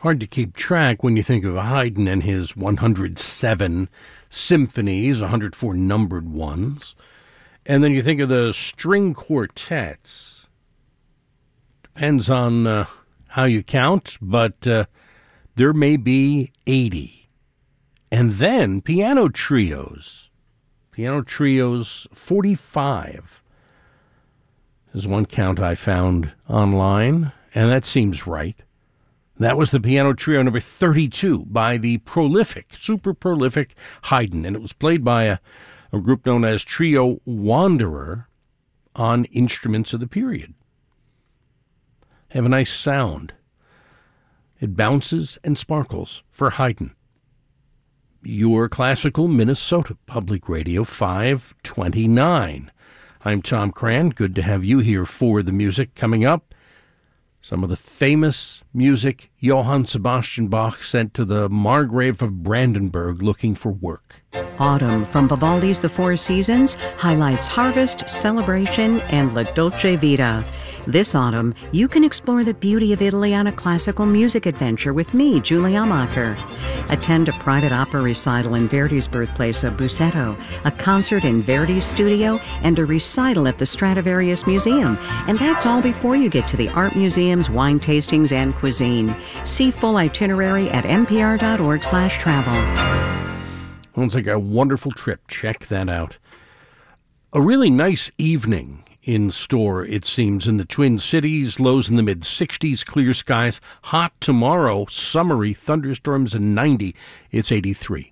Hard to keep track when you think of Haydn and his 107 symphonies, 104 numbered ones. And then you think of the string quartets. Depends on how you count, but there may be 80. And then piano trios. Piano trios, 45. Is one count I found online, and that seems right. That was the piano trio number 32 by the prolific, super prolific Haydn, and it was played by a group known as Trio Wanderer on instruments of the period. Have a nice sound. It bounces and sparkles for Haydn. Your Classical Minnesota Public Radio 529. I'm Tom Cran. Good to have you here for the music. Coming up, some of the famous music Johann Sebastian Bach sent to the Margrave of Brandenburg looking for work. Autumn from Vivaldi's The Four Seasons highlights harvest, celebration, and La Dolce Vita. This autumn, you can explore the beauty of Italy on a classical music adventure with me, Julie Amacher. Attend a private opera recital in Verdi's birthplace of Busseto, a concert in Verdi's studio, and a recital at the Stradivarius Museum. And that's all before you get to the art museums, wine tastings, and cuisine. See full itinerary at npr.org/travel. Sounds like a wonderful trip. Check that out. A really nice evening in store, it seems, in the Twin Cities. Lows in the mid-60s, clear skies. Hot tomorrow, summery, thunderstorms, and 90. It's 83.